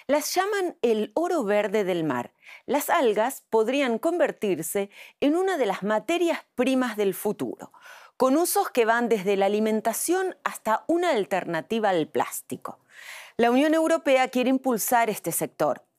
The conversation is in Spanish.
Las llaman el oro verde del mar. Las algas podrían convertirse en una de las materias primas del futuro, con usos que van desde la alimentación hasta una alternativa al plástico. La Unión Europea quiere impulsar este sector